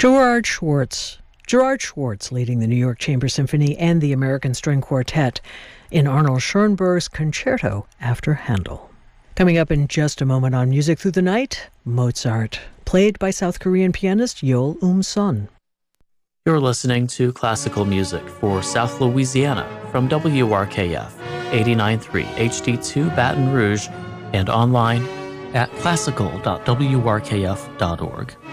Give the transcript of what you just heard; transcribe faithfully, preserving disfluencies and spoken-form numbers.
Gerard Schwartz. Gerard Schwartz leading the New York Chamber Symphony and the American String Quartet in Arnold Schoenberg's Concerto after Handel. Coming up in just a moment on Music Through the Night, Mozart, played by South Korean pianist Yeol Um-sun. You're listening to classical music for South Louisiana from W R K F eighty-nine point three H D two Baton Rouge and online at classical dot w r k f dot org.